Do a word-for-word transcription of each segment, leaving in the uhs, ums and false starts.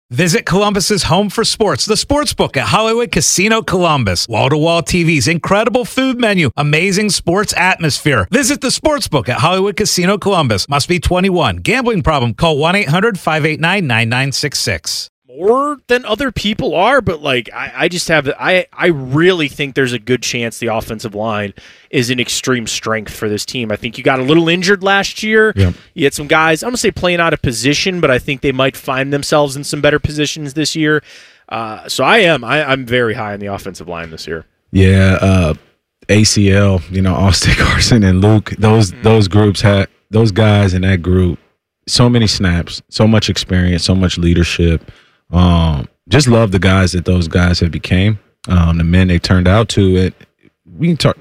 Visit Columbus's home for sports, the Sportsbook at Hollywood Casino Columbus. Wall-to-wall T Vs, incredible food menu, amazing sports atmosphere. Visit the Sportsbook at Hollywood Casino Columbus. Must be twenty-one. Gambling problem? Call one eight hundred five eight nine nine nine six six. More than other people are, but like I, I just have I I really think there's a good chance the offensive line is an extreme strength for this team. I think you got a little injured last year. Yep. You had some guys, I'm gonna say playing out of position, but I think they might find themselves in some better positions this year. Uh, so I am I, I'm very high on the offensive line this year. Yeah, uh, A C L, you know, Austin Carson and Luke, those mm-hmm. those groups had those guys in that group, so many snaps, so much experience, so much leadership. Um, just love the guys that those guys have became, um, the men they turned out to. It. We can talk.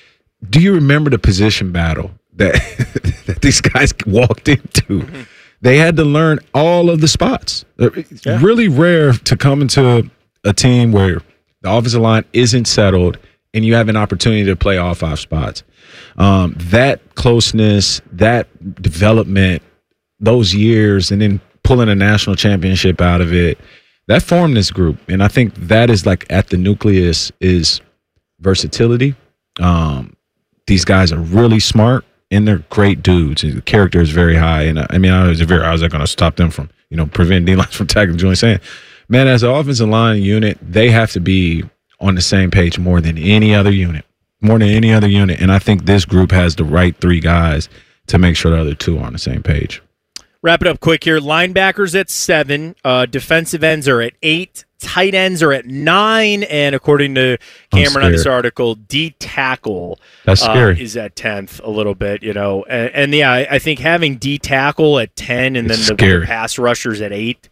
Do you remember the position battle that that these guys walked into? Mm-hmm. They had to learn all of the spots. It's yeah. really rare to come into a team where the offensive line isn't settled and you have an opportunity to play all five spots. Um, that closeness, that development, those years, and then pulling a national championship out of it, that formed this group. And I think that is like at the nucleus is versatility. Um, these guys are really smart and they're great dudes. The character is very high. And I mean, I was very, I was going to stop them from, you know, prevent D-lines from tackling Julian saying, man, as an offensive line unit, they have to be on the same page more than any other unit, more than any other unit. And I think this group has the right three guys to make sure the other two are on the same page. Wrap it up quick here. Linebackers at seven. Uh, defensive ends are at eight. Tight ends are at nine. And according to Cameron on this article, D tackle That's scary. Uh, is at tenth a little bit, you know. And, and yeah, I, I think having D tackle at ten and it's then the, the pass rushers at eight.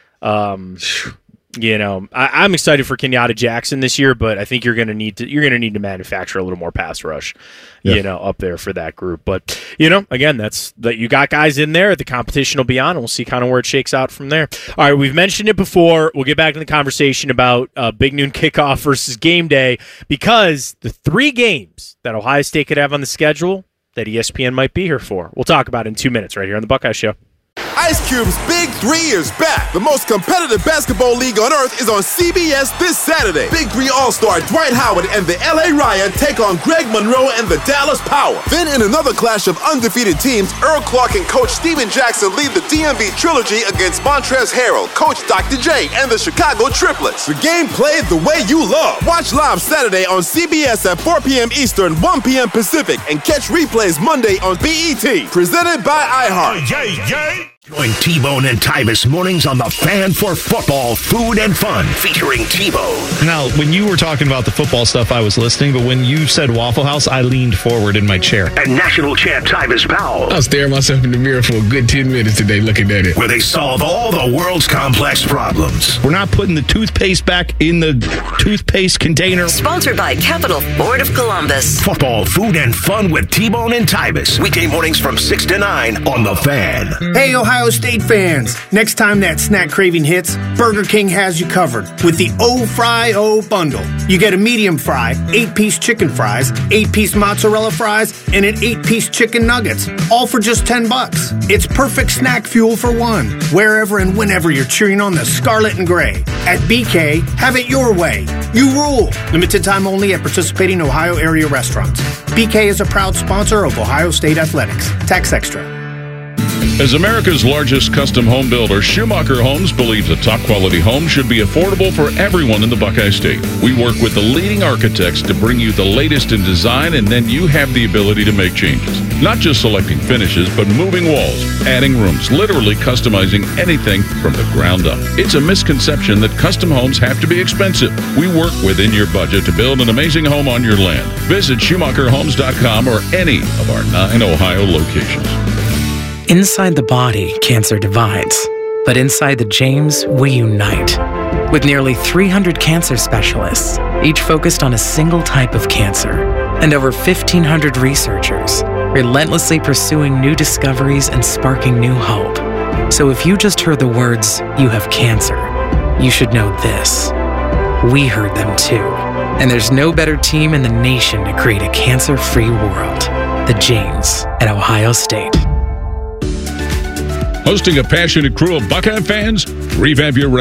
Um, you know, I, I'm excited for Kenyatta Jackson this year, but I think you're going to need to you're going to need to manufacture a little more pass rush, yeah. you know, up there for that group. But you know, again, that's that you got guys in there. The competition will be on, and we'll see kind of where it shakes out from there. All right, we've mentioned it before. We'll get back to the conversation about uh, Big Noon Kickoff versus Game Day because the three games that Ohio State could have on the schedule that E S P N might be here for. We'll talk about it in two minutes right here on the Buckeye Show. Ice Cube's Big Three is back. The most competitive basketball league on earth is on C B S this Saturday. Big Three All-Star Dwight Howard and the L A Ryan take on Greg Monroe and the Dallas Power. Then in another clash of undefeated teams, Earl Clark and Coach Steven Jackson lead the D M V Trilogy against Montrezl Harrell, Coach Doctor J, and the Chicago Triplets. The game played the way you love. Watch live Saturday on C B S at four p.m. Eastern, one p.m. Pacific, and catch replays Monday on B E T. Presented by iHeart. Yay, yay! Join T-Bone and Tyvis mornings on the Fan for Football, Food and Fun, featuring T-Bone. Now, when you were talking about the football stuff, I was listening, but when you said Waffle House, I leaned forward in my chair. And national champ Tyvis Powell. I was staring myself in the mirror for a good ten minutes today looking at it. Where they solve all the world's complex problems. We're not putting the toothpaste back in the toothpaste container. Sponsored by Capital Ford of Columbus. Football, Food and Fun with T-Bone and Tyvis. Weekday mornings from six to nine on The Fan. Hey, Ohio Ohio State fans, next time that snack craving hits, Burger King has you covered with the O-Fry-O bundle. You get a medium fry, eight-piece chicken fries, eight-piece mozzarella fries, and an eight-piece chicken nuggets, all for just ten bucks. It's perfect snack fuel for one, wherever and whenever you're cheering on the scarlet and gray. At B K, have it your way. You rule. Limited time only at participating Ohio area restaurants. B K is a proud sponsor of Ohio State Athletics. Tax extra. As America's largest custom home builder, Schumacher Homes believes a top-quality home should be affordable for everyone in the Buckeye State. We work with the leading architects to bring you the latest in design, and then you have the ability to make changes. Not just selecting finishes, but moving walls, adding rooms, literally customizing anything from the ground up. It's a misconception that custom homes have to be expensive. We work within your budget to build an amazing home on your land. Visit Schumacher Homes dot com or any of our nine Ohio locations. Inside the body, cancer divides. But inside the James, we unite. With nearly three hundred cancer specialists, each focused on a single type of cancer, and over fifteen hundred researchers, relentlessly pursuing new discoveries and sparking new hope. So if you just heard the words, "you have cancer," you should know this. We heard them too. And there's no better team in the nation to create a cancer-free world. The James at Ohio State. Hosting a passionate crew of Buckeye fans, revamp your